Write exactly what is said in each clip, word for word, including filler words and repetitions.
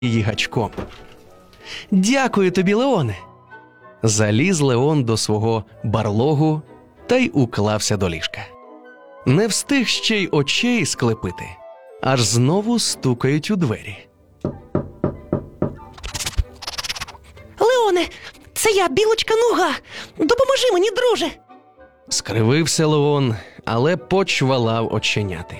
її гачком. «Дякую тобі, Леоне!» Заліз Леон до свого барлогу та й уклався до ліжка. Не встиг ще й очей склепити, аж знову стукають у двері. «Леоне, це я, білочка Нуга! Допоможи мені, друже!» Скривився Леон, але почвалав оченяти.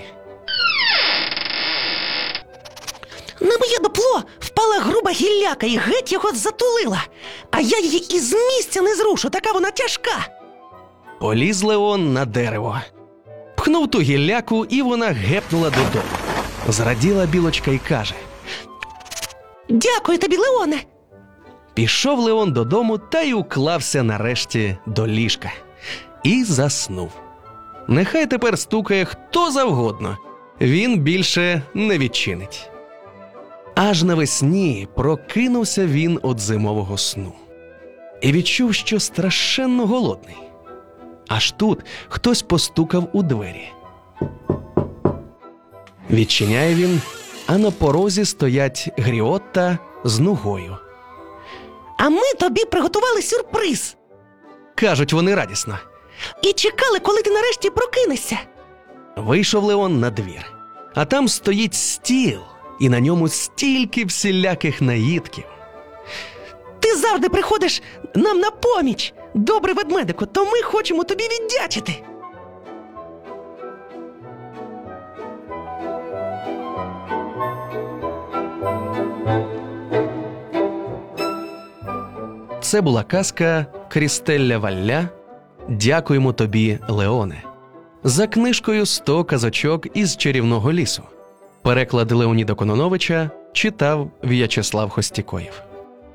На моє дупло впала груба гілляка і геть його затулила, а я її із місця не зрушу, така вона тяжка. Поліз Леон на дерево. Пхнув ту гілляку, і вона гепнула додому. Зраділа білочка і каже: «Дякую тобі, Леоне!» Пішов Леон додому та й уклався нарешті до ліжка. І заснув. Нехай тепер стукає хто завгодно, він більше не відчинить. Аж навесні прокинувся він від зимового сну. І відчув, що страшенно голодний. Аж тут хтось постукав у двері. Відчиняє він, а на порозі стоять Гріотта з Нугою. «А ми тобі приготували сюрприз!» Кажуть вони радісно. «І чекали, коли ти нарешті прокинешся!» Вийшов Леон на двір, а там стоїть стіл, і на ньому стільки всіляких наїдків. «Ти завжди приходиш нам на поміч, добрий ведмедику, то ми хочемо тобі віддячити!» Це була казка Крістелля Валля «Дякуємо тобі, Леоне» за книжкою «сто казочок із чарівного лісу». Переклад Леоніда Кононовича читав В'ячеслав Хостікоєв.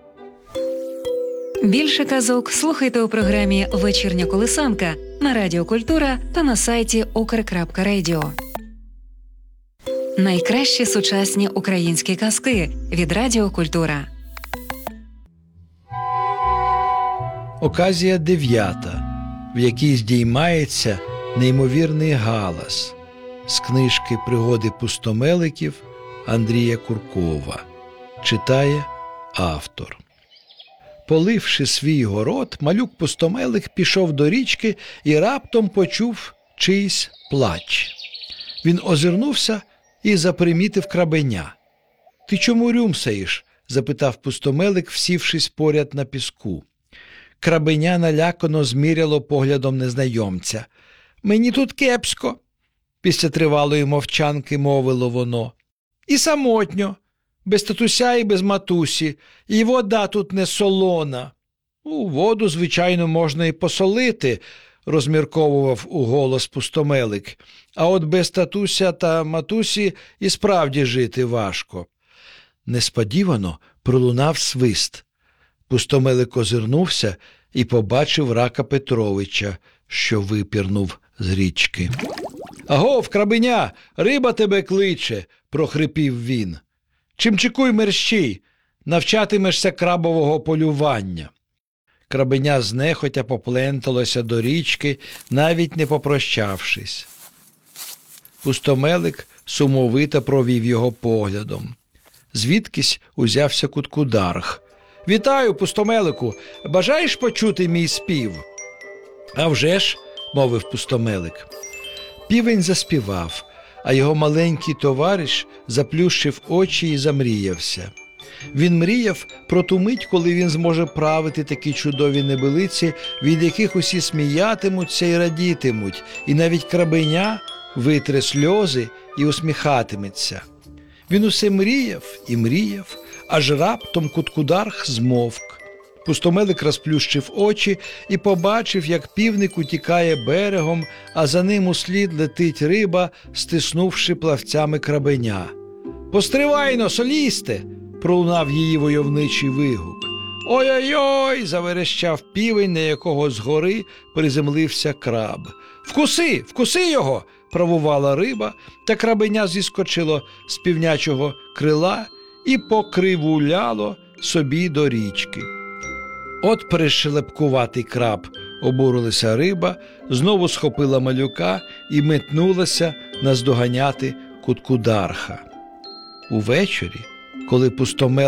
Більше казок слухайте у програмі «Вечірня колисанка» на Радіо Культура та на сайті укр крапка радіо. Найкращі сучасні українські казки від Радіо Культура. Оказія дев'ята, в якій здіймається неймовірний галас. З книжки «Пригоди пустомеликів» Андрія Куркова. Читає автор. Поливши свій город, малюк-пустомелик пішов до річки і раптом почув чийсь плач. Він озирнувся і запримітив крабеня. «Ти чому рюмсаєш?» – запитав пустомелик, всівшись поряд на піску. Крабеня налякано зміряло поглядом незнайомця. «Мені тут кепсько», – після тривалої мовчанки мовило воно. «І самотньо, без татуся і без матусі, і вода тут не солона». «У воду, звичайно, можна і посолити», – розмірковував уголос пустомелик. «А от без татуся та матусі і справді жити важко». Несподівано пролунав свист. Пустомелик озирнувся і побачив Рака Петровича, що випірнув з річки. «Агов, крабеня, риба тебе кличе!» – прохрипів він. «Чимчикуй мерщій, навчатимешся крабового полювання». Крабеня знехотя попленталося до річки, навіть не попрощавшись. Пустомелик сумовито провів його поглядом. Звідкись узявся Куткударх. «Вітаю, пустомелику! Бажаєш почути мій спів?» «А вже ж!» – мовив пустомелик. Півень заспівав, а його маленький товариш заплющив очі і замріявся. Він мріяв про ту мить, коли він зможе правити такі чудові небилиці, від яких усі сміятимуться і радітимуть, і навіть крабеня витре сльози і усміхатиметься. Він усе мріяв і мріяв, аж раптом Куткударх змовк. Пустомелик розплющив очі і побачив, як півник утікає берегом, а за ним услід летить риба, стиснувши плавцями крабеня. «Постривайно, солісте!» – пролунав її войовничий вигук. «Ой-ой-ой!» – заверещав півень, на якого згори приземлився краб. «Вкуси! Вкуси його!» – правувала риба, та крабеня зіскочило з півнячого крила і покривуляло собі до річки. «От пришелепкуватий краб!» – обурилася риба, знову схопила малюка і метнулася наздоганяти Куткударха. Увечері, коли пустомелики